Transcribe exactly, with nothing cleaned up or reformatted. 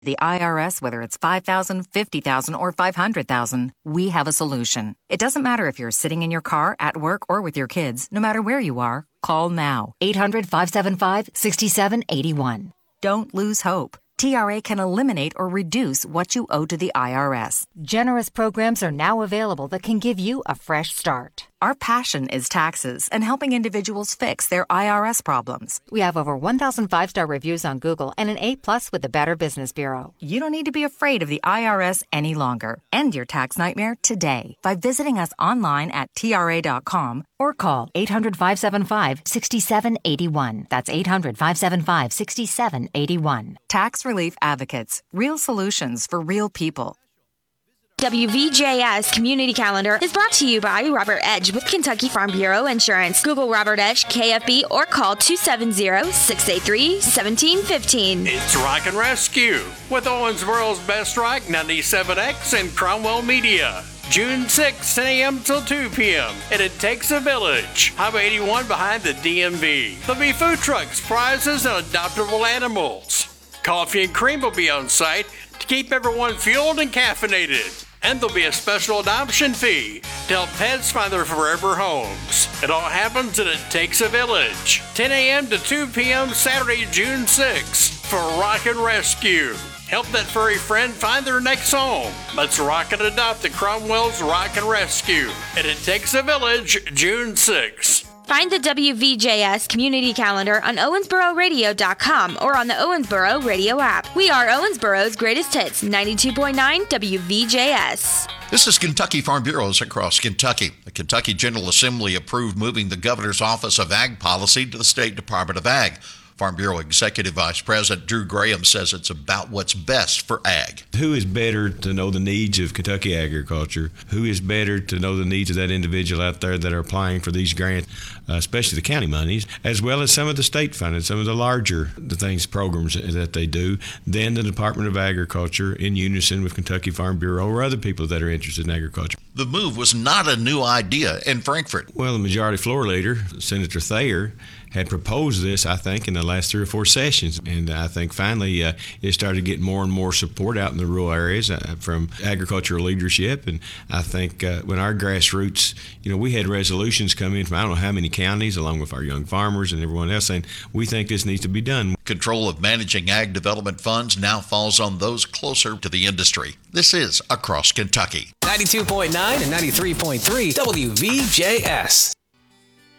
The I R S, whether it's five thousand, fifty thousand, or five hundred thousand, we have a solution. It doesn't matter if you're sitting in your car, at work, or with your kids. No matter where you are, call now. eight hundred, five seven five, six seven eight one. Don't lose hope. T R A can eliminate or reduce what you owe to the I R S. Generous programs are now available that can give you a fresh start. Our passion is taxes and helping individuals fix their I R S problems. We have over one thousand five-star reviews on Google and an A plus with the Better Business Bureau. You don't need to be afraid of the I R S any longer. End your tax nightmare today by visiting us online at T R A dot com or call eight hundred, five seven five, six seven eight one. That's eight hundred, five seven five, six seven eight one. Tax Relief Advocates. Real solutions for real people. W V J S Community Calendar is brought to you by Robert Edge with Kentucky Farm Bureau Insurance. Google Robert Edge, K F B, or call two seven zero, six eight three, one seven one five. It's Rock and Rescue with Owensboro's Best Rock, ninety-seven X, and Cromwell Media. June sixth, ten a.m. till two p.m. And it takes a village. Highway eighty-one behind the D M V. There'll be food trucks, prizes, and adoptable animals. Coffee and cream will be on site to keep everyone fueled and caffeinated. And there'll be a special adoption fee to help pets find their forever homes. It all happens and it takes a village. ten a.m. to two p.m. Saturday, June sixth for Rock and Rescue. Help that furry friend find their next home. Let's rock and adopt at Cromwell's Rock and Rescue. And it takes a village, June sixth. Find the W V J S Community Calendar on Owensboro Radio dot com or on the Owensboro Radio app. We are Owensboro's greatest hits, ninety-two point nine W V J S. This is Kentucky Farm Bureaus across Kentucky. The Kentucky General Assembly approved moving the Governor's Office of Ag Policy to the State Department of Ag. Farm Bureau Executive Vice President Drew Graham says it's about what's best for ag. Who is better to know the needs of Kentucky agriculture? Who is better to know the needs of that individual out there that are applying for these grants, uh, especially the county monies, as well as some of the state funding, some of the larger the things, programs that they do, than the Department of Agriculture in unison with Kentucky Farm Bureau or other people that are interested in agriculture. The move was not a new idea in Frankfort. Well, the majority floor leader, Senator Thayer, had proposed this, I think, in the last three or four sessions. And I think finally uh, it started getting more and more support out in the rural areas uh, from agricultural leadership. And I think uh, when our grassroots, you know, we had resolutions come in from I don't know how many counties, along with our young farmers and everyone else, saying we think this needs to be done. Control of managing ag development funds now falls on those closer to the industry. This is Across Kentucky. ninety-two point nine and ninety-three point three W V J S.